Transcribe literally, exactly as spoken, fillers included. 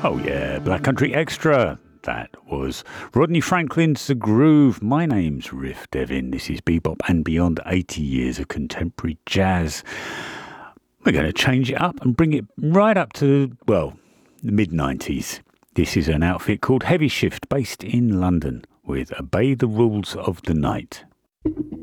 Oh yeah, Black Country Extra. That was Rodney Franklin's The Groove. My name's Riff Devin. This is Bebop and Beyond, eighty years of contemporary jazz. We're going to change it up and bring it right up to, well, the mid nineties. This is an outfit called Heavy Shift, based in London, with Obey the Rules of the Night.